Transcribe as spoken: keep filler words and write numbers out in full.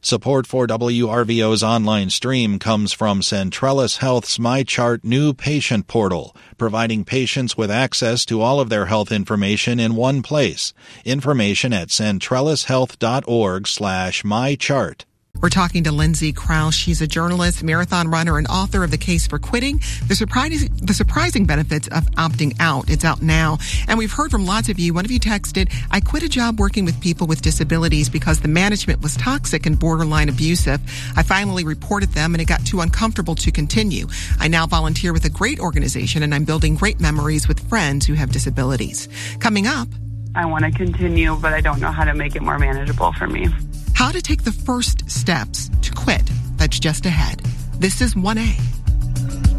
Support for W R V O's online stream comes from Centrellis Health's MyChart new patient portal, providing patients with access to all of their health information in one place. Information at centrellishealth.org slash mychart. We're talking to Lindsay Krause. She's a journalist, marathon runner, and author of The Case for Quitting, the surprising, the surprising benefits of opting out. It's out now. And we've heard from lots of you. One of you texted, I quit a job working with people with disabilities because the management was toxic and borderline abusive. I finally reported them and it got too uncomfortable to continue. I now volunteer with a great organization and I'm building great memories with friends who have disabilities. Coming up, I want to continue, but I don't know how to make it more manageable for me. How to take the first steps to quit. That's just ahead. This is one A.